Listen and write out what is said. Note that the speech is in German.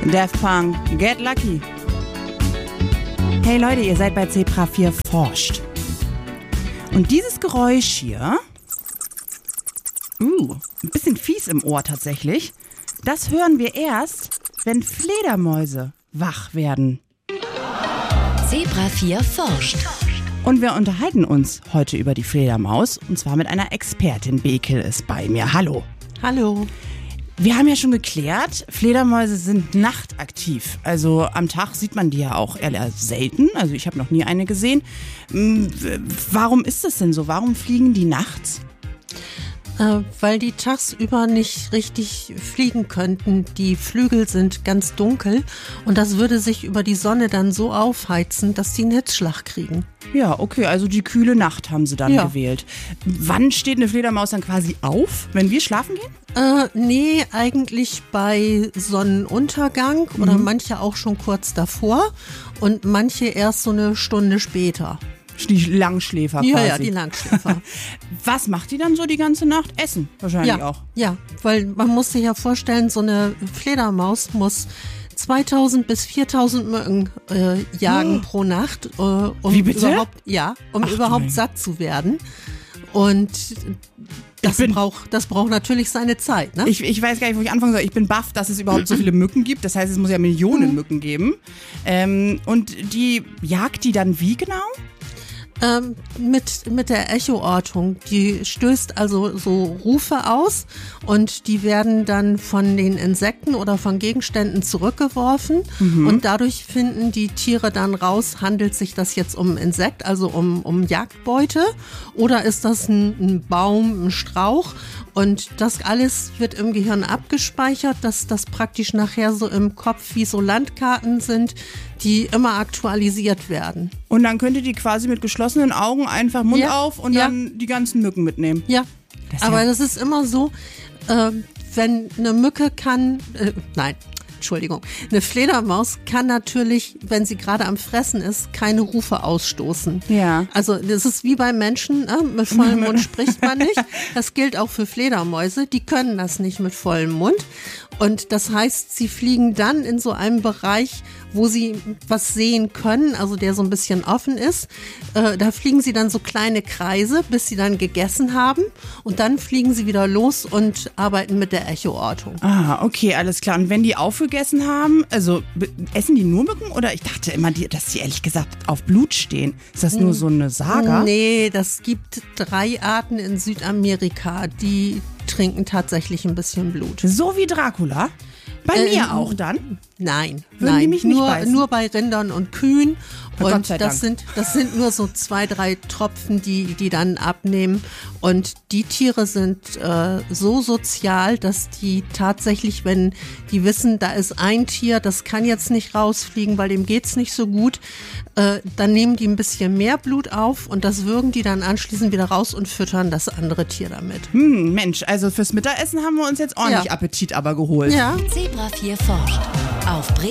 Daft Punk, Get Lucky. Hey Leute, ihr seid bei Zebra 4 forscht. Und dieses Geräusch hier, ein bisschen fies im Ohr tatsächlich, das hören wir erst, wenn Fledermäuse wach werden. Zebra 4 forscht. Und wir unterhalten uns heute über die Fledermaus, und zwar mit einer Expertin. Bekel ist bei mir. Hallo. Hallo. Wir haben ja schon geklärt, Fledermäuse sind nachtaktiv. Also am Tag sieht man die ja auch eher selten. Also ich habe noch nie eine gesehen. Warum ist das denn so? Warum fliegen die nachts? Weil die tagsüber nicht richtig fliegen könnten. Die Flügel sind ganz dunkel und das würde sich über die Sonne dann so aufheizen, dass die einen Hitzschlag kriegen. Ja, okay, also die kühle Nacht haben sie dann gewählt. Wann steht eine Fledermaus dann quasi auf, wenn wir schlafen gehen? Nee, eigentlich bei Sonnenuntergang oder manche auch schon kurz davor und manche erst so eine Stunde später. Die Langschläfer quasi. Ja, die Langschläfer. Was macht die dann so die ganze Nacht? Essen wahrscheinlich auch. Ja, weil man muss sich ja vorstellen, so eine Fledermaus muss 2000 bis 4000 Mücken jagen pro Nacht, um Wie bitte? überhaupt satt zu werden. Und das braucht natürlich seine Zeit, ne? Ich weiß gar nicht, wo ich anfangen soll. Ich bin baff, dass es überhaupt so viele Mücken gibt. Das heißt, es muss ja Millionen Mücken geben. Und die jagt die dann wie genau? Mit der Echoortung. Die stößt also so Rufe aus und die werden dann von den Insekten oder von Gegenständen zurückgeworfen und dadurch finden die Tiere dann raus, handelt sich das jetzt um ein Insekt, also um Jagdbeute oder ist das ein Baum, ein Strauch, und das alles wird im Gehirn abgespeichert, dass das praktisch nachher so im Kopf wie so Landkarten sind, die immer aktualisiert werden. Und dann könnt ihr die quasi mit geschlossenen Augen einfach Mund auf und dann die ganzen Mücken mitnehmen. Ja, aber das ist immer so, wenn eine Mücke eine Fledermaus kann natürlich, wenn sie gerade am Fressen ist, keine Rufe ausstoßen. Ja. Also das ist wie bei Menschen, mit vollem Mund spricht man nicht. Das gilt auch für Fledermäuse, die können das nicht mit vollem Mund. Und das heißt, sie fliegen dann in so einem Bereich, wo sie was sehen können, also der so ein bisschen offen ist. Da fliegen sie dann so kleine Kreise, bis sie dann gegessen haben. Und dann fliegen sie wieder los und arbeiten mit der Echoortung. Ah, okay, alles klar. Und wenn die aufgegessen haben, also essen die nur Mücken? Oder ich dachte immer, dass die ehrlich gesagt auf Blut stehen. Ist das nur so eine Saga? Nee, das gibt 3 Arten in Südamerika, die trinken tatsächlich ein bisschen Blut. So wie Dracula? Bei mir auch dann? Nein, die mich nicht beißen? nur bei Rindern und Kühen. Gott Und sei das sind nur so 2, 3 Tropfen, die dann abnehmen. Und die Tiere sind so sozial, dass die tatsächlich, wenn die wissen, da ist ein Tier, das kann jetzt nicht rausfliegen, weil dem geht's nicht so gut, dann nehmen die ein bisschen mehr Blut auf und das würgen die dann anschließend wieder raus und füttern das andere Tier damit. Mensch, also fürs Mittagessen haben wir uns jetzt ordentlich Appetit aber geholt. Ja. Zebra 4 forscht. Auf